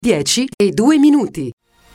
10:02.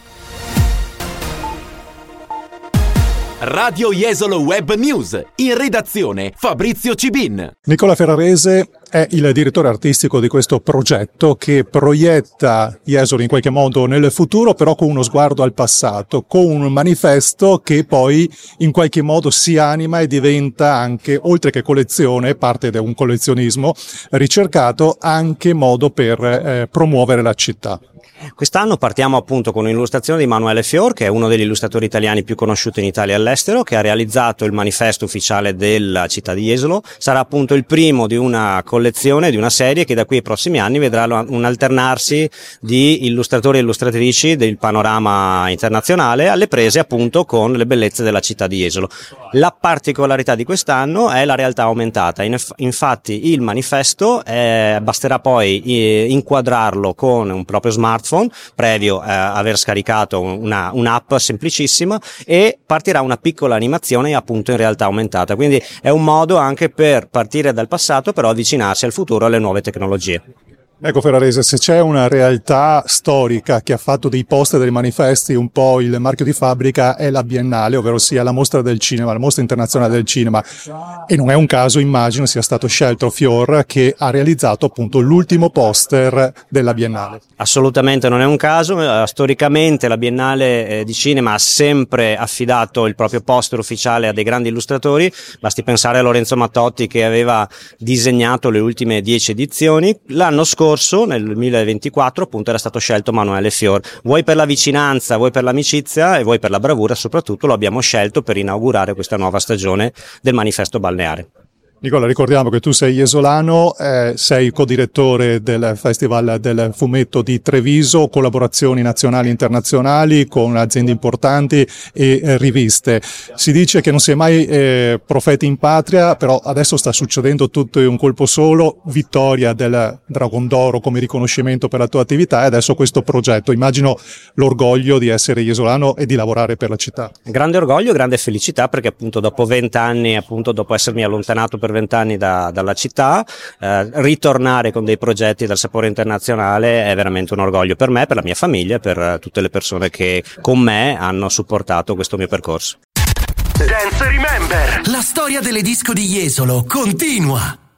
Radio Jesolo Web News, in redazione Fabrizio Cibin. Nicola Ferrarese è il direttore artistico di questo progetto che proietta Jesolo in qualche modo nel futuro, però con uno sguardo al passato, con un manifesto che poi in qualche modo si anima e diventa anche, oltre che collezione, parte da un collezionismo ricercato, anche modo per promuovere la città. Quest'anno partiamo appunto con un'illustrazione di Emanuele Fior, che è uno degli illustratori italiani più conosciuti in Italia e all'estero, che ha realizzato il manifesto ufficiale della città di Jesolo. Sarà appunto il primo di una collezione, di una serie che da qui ai prossimi anni vedrà un alternarsi di illustratori e illustratrici del panorama internazionale alle prese appunto con le bellezze della città di Jesolo. La particolarità di quest'anno è la realtà aumentata. Infatti il manifesto basterà poi inquadrarlo con un proprio smartphone previo aver scaricato un'app semplicissima, e partirà una piccola animazione appunto in realtà aumentata, quindi è un modo anche per partire dal passato però avvicinarsi al futuro, alle nuove tecnologie. Ecco Ferrarese, se c'è una realtà storica che ha fatto dei poster, dei manifesti un po' il marchio di fabbrica, è la Biennale, ovvero sia la mostra del cinema, la mostra internazionale del cinema, e non è un caso, immagino, sia stato scelto Fior che ha realizzato appunto l'ultimo poster della Biennale. Assolutamente non è un caso, storicamente la Biennale di cinema ha sempre affidato il proprio poster ufficiale a dei grandi illustratori, basti pensare a Lorenzo Mattotti che aveva disegnato le ultime 10 edizioni. L'anno scorso, nel 2024, appunto era stato scelto Emanuele Fior. Vuoi per la vicinanza, vuoi per l'amicizia e vuoi per la bravura, soprattutto lo abbiamo scelto per inaugurare questa nuova stagione del manifesto balneare. Nicola, ricordiamo che tu sei jesolano, sei codirettore del Festival del Fumetto di Treviso, collaborazioni nazionali e internazionali con aziende importanti e riviste. Si dice che non sei mai profeti in patria, però adesso sta succedendo tutto in un colpo solo, vittoria del Dragon d'Oro come riconoscimento per la tua attività e adesso questo progetto. Immagino l'orgoglio di essere jesolano e di lavorare per la città. Grande orgoglio, grande felicità, perché appunto dopo 20 anni, appunto dopo essermi allontanato per 20 anni dalla città, ritornare con dei progetti dal sapore internazionale è veramente un orgoglio per me, per la mia famiglia e per tutte le persone che con me hanno supportato questo mio percorso. Dance Remember. La storia delle disco di Jesolo continua.